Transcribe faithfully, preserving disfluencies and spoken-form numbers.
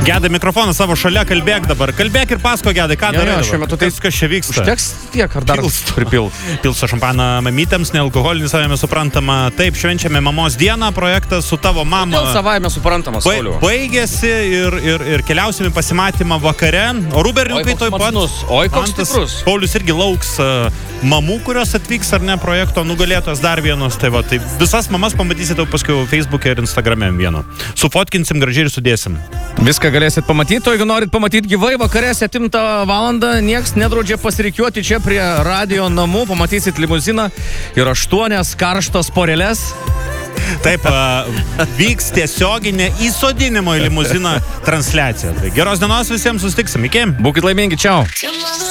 Gedai, mikrofoną savo šalia, kalbėk dabar. Kalbėk ir pasko, Gedai, ką darai dabar? Šiuo metu tai kas čia vyksta? Užteks tiek, ar dar pripil. Pilsa šampaną mamytėms, nealkoholinį savame suprantama. Taip, švenčiame mamos dieną, projektas su tavo mama. Dėl savame suprantamas, ba Sauliau. Baigėsi ir, ir, ir keliausime pasimatymą vakare. O Ruberniukai toj pat. Oi, koks stiprus. Paulius irgi lauks uh, mamų, kurios atvyks ar ne projekto nugalėtos dar vienos. Tai va, tai visas mamas pamatysite paskui Facebook'e ir Instagram'e vieno. Sufotkinsim gražiai ir sudėsim. Viską galėsit pamatyti, o jeigu norit pamatyti gyvai, vakare septintą valandą nieks nedraudžia pasirikiuoti čia prie radio namų, pamatysit limuziną ir aštuonias karštas poreles. Taip, uh, vyks tiesioginė įsodinimo į limuziną transliacija. Tai geros dienos visiems, susitiksim, iki. Būkit laimingi, čiau.